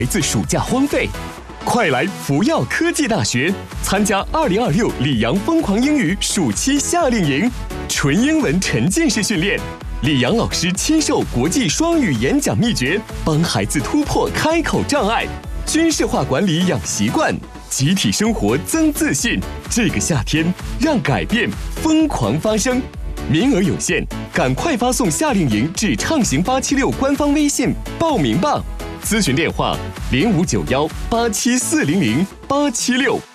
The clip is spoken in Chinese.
孩子暑假荒废，快来福耀科技大学参加2026里昂疯狂英语暑期夏令营，纯英文沉浸式训练。李阳老师亲授国际双语演讲秘诀，帮孩子突破开口障碍，军事化管理养习惯，集体生活增自信。这个夏天，让改变疯狂发生。名额有限，赶快发送夏令营至畅行876官方微信报名吧。咨询电话：059187400876。